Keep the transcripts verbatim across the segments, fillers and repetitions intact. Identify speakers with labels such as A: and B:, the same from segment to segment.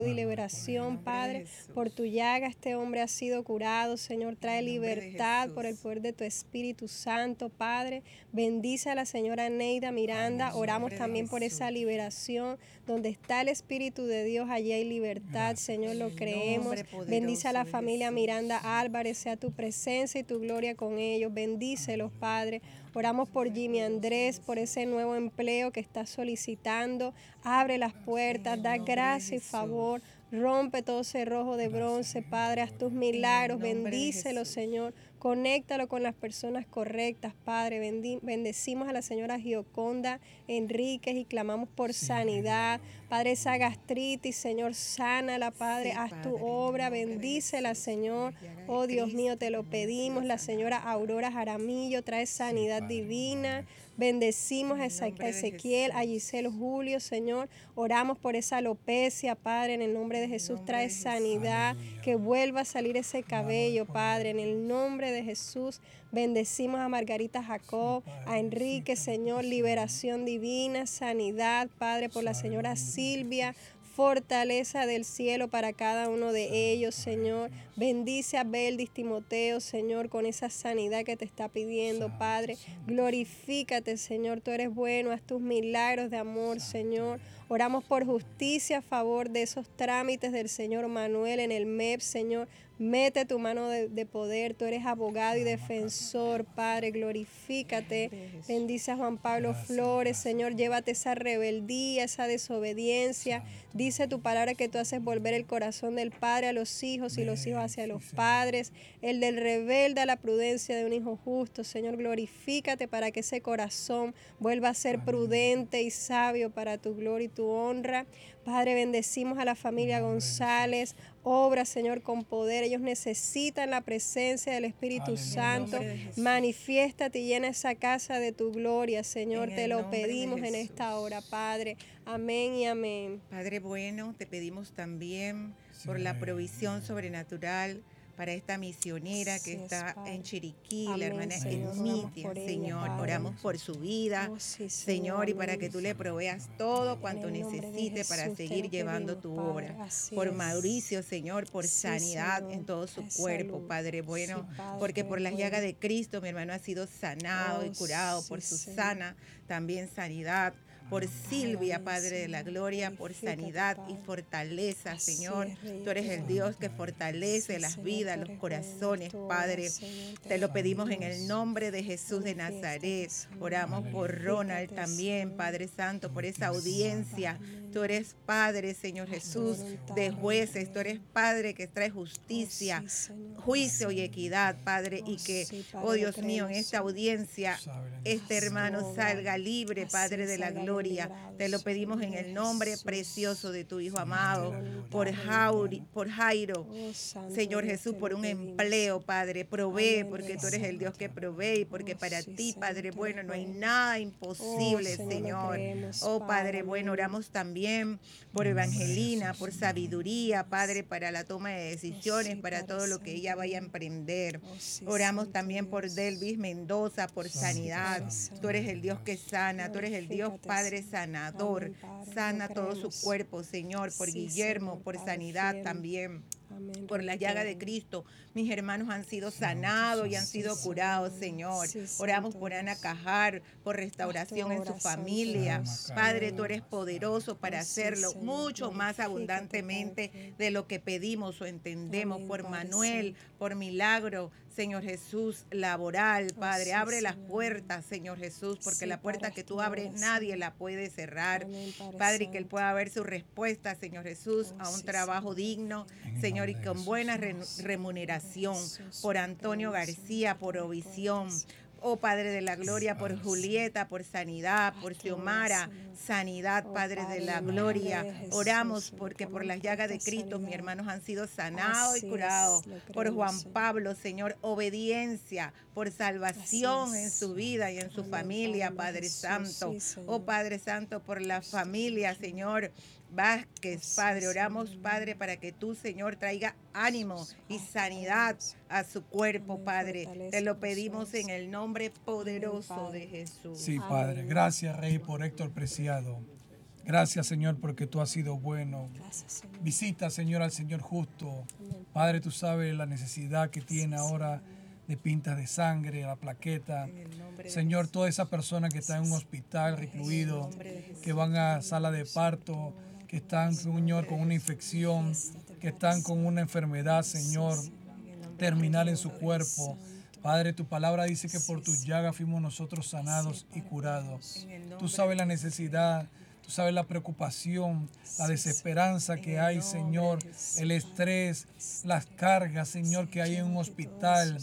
A: y liberación, Padre. Por tu llaga este hombre ha sido curado, Señor. Trae libertad por el poder de tu Espíritu Santo, Padre. Bendice a la señora Neida Miranda. Oramos también por esa liberación. Donde está el Espíritu de Dios, allí hay libertad, Señor, lo creemos. Bendice a la familia Miranda Álvarez, sea tu presencia y tu gloria con ellos. Bendícelos, Padre. Oramos por Jimmy Andrés, por ese nuevo empleo que está solicitando. Abre las puertas, da gracia y favor. Rompe todo cerrojo de bronce, Padre. Haz tus milagros, bendícelo, Señor. Conéctalo con las personas correctas, Padre. Bendi bendecimos a la señora Gioconda Enríquez y clamamos por sí, sanidad. Padre, esa gastritis, Señor, sánala, Padre. Sí, haz Padre, tu obra, bendícela, Señor. Oh, Dios mío, te lo pedimos. La señora Aurora Jaramillo trae sanidad sí, divina. Bendecimos a Ezequiel, a Giselle Julio, Señor. Oramos por esa alopecia, Padre, en el nombre de Jesús. Trae sanidad, que vuelva a salir ese cabello, Padre, en el nombre de Jesús. Bendecimos a Margarita Jacob, a Enrique, Señor. Liberación divina, sanidad, Padre, por la señora Silvia. Fortaleza del cielo para cada uno de ellos, Señor. Bendice a Beldis Timoteo, Señor, con esa sanidad que te está pidiendo, Padre. Glorifícate, Señor. Tú eres bueno, haz tus milagros de amor, Señor. Oramos por justicia a favor de esos trámites del señor Manuel en el M E P, Señor. Mete tu mano de, de poder, tú eres abogado y defensor, Padre, glorifícate. Bendice a Juan Pablo Flores, Señor, llévate esa rebeldía, esa desobediencia. Dice tu palabra que tú haces volver el corazón del padre a los hijos y los hijos hacia los padres. El del rebelde a la prudencia de un hijo justo, Señor, glorifícate para que ese corazón vuelva a ser prudente y sabio para tu gloria y tu honra. Padre, bendecimos a la familia González. Obra, Señor, con poder. Ellos necesitan la presencia del Espíritu Aleluya. Santo. Manifiéstate y llena esa casa de tu gloria, Señor. Te lo pedimos en esta hora, Padre. Amén y amén.
B: Padre bueno, te pedimos también por la provisión sobrenatural para esta misionera que sí, está es, en Chiriquí, amén, la hermana Edmitia, Señor, ella, oramos por su vida, oh, sí, Señor, y para que tú le proveas todo cuanto necesite Jesús, para seguir llevando pedimos, tu obra. Padre, por es. Mauricio, Señor, por sí, sanidad Señor, en todo su cuerpo, salud. Padre bueno, sí, Padre, porque por las llagas de Cristo mi hermano ha sido sanado oh, y curado, sí, por Susana Señor. También sanidad. Por Silvia, Padre de la gloria, por sanidad y fortaleza, Señor. Tú eres el Dios que fortalece las vidas, los corazones, Padre. Te lo pedimos en el nombre de Jesús de Nazaret. Oramos por Ronald también, Padre Santo, por esa audiencia. Tú eres Padre, Señor Jesús, de jueces. Tú eres Padre que trae justicia, juicio y equidad, Padre. Y que, oh Dios mío, en esta audiencia, este hermano salga libre, Padre de la gloria. Te lo pedimos en el nombre precioso de tu Hijo amado, por, Jauri, por Jairo, Señor Jesús, por un empleo, Padre. Provee, porque tú eres el Dios que provee, y porque para ti, Padre bueno, no hay nada imposible, Señor. Oh, Padre bueno, oramos también por Evangelina, por sabiduría, Padre, para la toma de decisiones, para todo lo que ella vaya a emprender. Oramos también por Delvis Mendoza, por sanidad. Tú eres el Dios que sana, tú eres el Dios, Padre sanador, sana todo su cuerpo, Señor, por Guillermo, por sanidad también. Amén, por la llaga de Cristo, mis hermanos han sido sanados y han sido curados, Señor. Oramos por Ana Cajar, por restauración en su familia. Padre, tú eres poderoso para hacerlo mucho más abundantemente de lo que pedimos o entendemos. Por Manuel, por milagro, Señor Jesús, laboral, Padre. Abre las puertas, Señor Jesús, porque la puerta que tú abres nadie la puede cerrar. Padre, y que él pueda ver su respuesta, Señor Jesús, a un trabajo digno, Señor, y con buena remuneración. Por Antonio García, por provisión. Oh Padre de la gloria, por Julieta, por sanidad, por Xiomara, sanidad, Padre de la gloria. Oramos porque por las llagas de Cristo mis hermanos han sido sanados y curados. Por Juan Pablo, Señor, obediencia, por salvación en su vida y en su familia, Padre Santo. Oh Padre Santo, por la familia, Señor Vázquez, Padre, oramos, Padre, para que tú, Señor, traiga ánimo y sanidad a su cuerpo, Padre. Te lo pedimos en el nombre poderoso de Jesús.
C: Sí, Padre. Gracias, Rey, por Héctor Preciado. Gracias, Señor, porque tú has sido bueno.
A: Gracias, Señor.
C: Visita, Señor, al Señor justo. Padre, tú sabes la necesidad que tiene ahora de pintas de sangre, la plaqueta. Señor, toda esa persona que está en un hospital recluido, que van a sala de parto, que están, Señor, con una infección, que están con una enfermedad, Señor, terminal en su cuerpo. Padre, tu palabra dice que por tus llagas fuimos nosotros sanados y curados. Tú sabes la necesidad, tú sabes la preocupación, la desesperanza que hay, Señor, el estrés, las cargas, Señor, que hay en un hospital.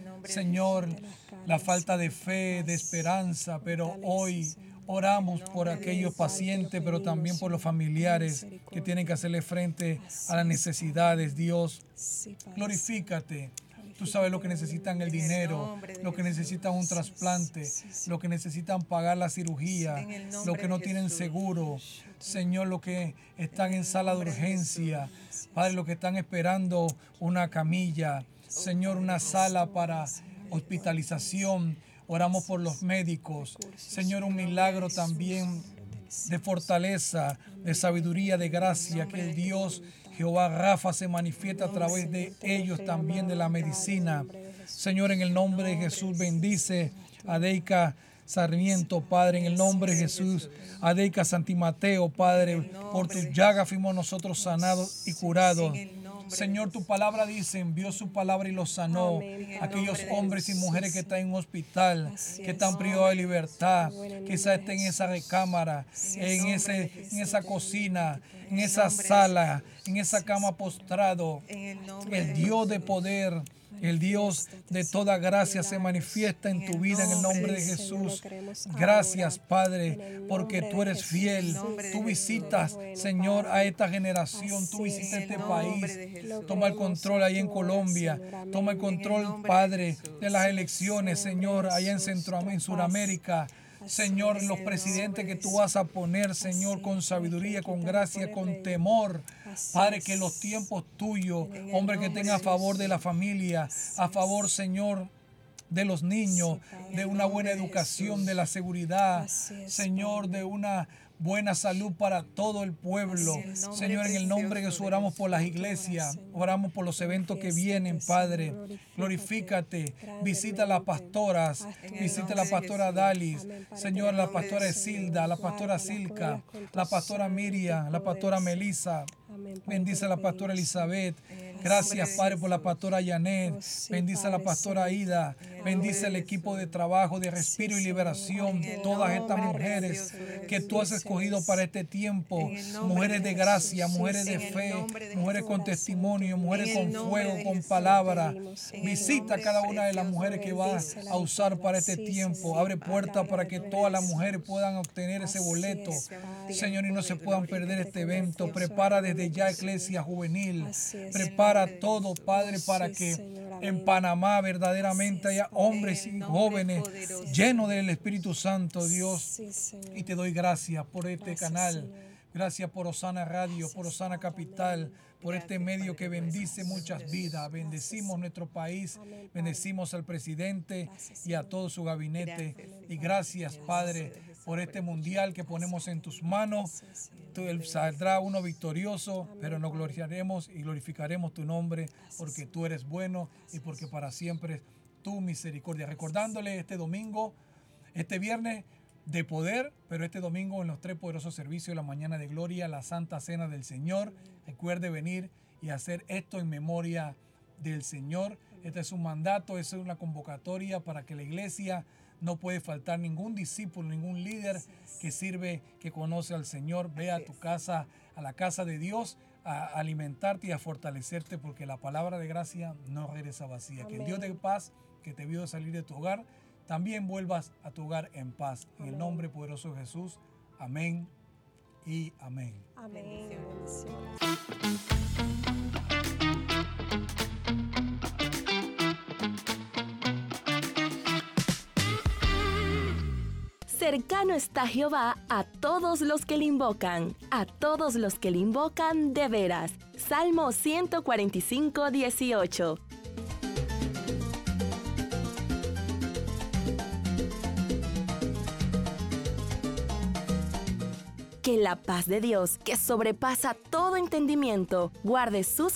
C: Señor, la falta de fe, de esperanza, pero hoy oramos por aquellos pacientes, pero también por los familiares que tienen que hacerle frente a las necesidades. Dios, glorifícate. Tú sabes lo que necesitan el dinero, lo que necesitan un trasplante, lo que necesitan pagar la cirugía, lo que no tienen seguro. Señor, lo que están en sala de urgencia. Padre, lo que están esperando una camilla. Señor, una sala para hospitalización. Oramos por los médicos. Señor, un milagro también de fortaleza, de sabiduría, de gracia, que el Dios Jehová Rafa se manifiesta a través de ellos también, de la medicina. Señor, en el nombre de Jesús, bendice a Deika Sarmiento, Padre, en el nombre de Jesús, a Deika Santimateo, Padre, por tus llagas fuimos nosotros sanados y curados. Señor, tu palabra dice, envió su palabra y los sanó. Amén. Aquellos hombres y mujeres que están en un hospital, que están privados de libertad, quizás estén en esa recámara, en, ese, en esa cocina, en esa sala, en esa cama postrado. El Dios de poder, el Dios de toda gracia se manifiesta en tu vida en el nombre de Jesús. Gracias, Padre, porque tú eres fiel. Tú visitas, Señor, a esta generación. Tú visitas este país. Toma el control ahí en Colombia. Toma el control, Padre, de las elecciones, Señor, allá en Centroamérica, en Sudamérica. Señor, los presidentes que tú vas a poner, Señor, con sabiduría, con gracia, con temor. Padre, que los tiempos tuyos, hombre, que tenga a favor de la familia, a favor, Señor, de los niños, de una buena educación, de la seguridad, Señor, de una buena salud para todo el pueblo. Señor, en el nombre de Jesús oramos por las iglesias, oramos por los eventos que vienen, Padre. Glorifícate, visita a las pastoras, visita a la pastora Dalis, Señor, la pastora Esilda, la pastora Silka, la pastora Miriam, la pastora Melissa. Bendice a la pastora Elizabeth. Gracias, Padre, por la pastora Janet. Bendice a la pastora Aida. Bendice el equipo de trabajo de Respiro y Liberación. Todas estas mujeres que tú has escogido para este tiempo. Mujeres de gracia, mujeres de fe, mujeres con testimonio, mujeres con fuego, con palabra. Visita a cada una de las mujeres que vas a usar para este tiempo. Abre puertas para que todas las mujeres puedan obtener ese boleto, Señor, y no se puedan perder este evento. Prepara desde ya Iglesia Juvenil. Prepara todo, Padre, para que en Panamá verdaderamente haya hombres y jóvenes llenos del Espíritu Santo, Dios. Y te doy gracias por este canal. Gracias por Osana Radio, por Osana Capital, por este medio que bendice muchas vidas. Bendecimos nuestro país, bendecimos al presidente y a todo su gabinete. Y gracias, Padre, por este mundial que ponemos en tus manos. Saldrá uno victorioso, pero nos gloriaremos y glorificaremos tu nombre, porque tú eres bueno y porque para siempre es tu misericordia. Recordándole este domingo, este viernes de poder, pero este domingo en los tres poderosos servicios de la mañana de gloria, la Santa Cena del Señor. Recuerde venir y hacer esto en memoria del Señor. Este es un mandato, es una convocatoria para que la iglesia no puede faltar ningún discípulo, ningún líder que sirve, que conoce al Señor. Ve a tu casa, a la casa de Dios, a alimentarte y a fortalecerte, porque la palabra de gracia no regresa vacía. Amén. Que el Dios de paz que te vio salir de tu hogar, también vuelvas a tu hogar en paz. Amén. En el nombre poderoso de Jesús. Amén y amén.
A: Amén.
D: Cercano está Jehová a todos los que le invocan, a todos los que le invocan de veras. Salmo ciento cuarenta y cinco, dieciocho. Que la paz de Dios, que sobrepasa todo entendimiento, guarde sus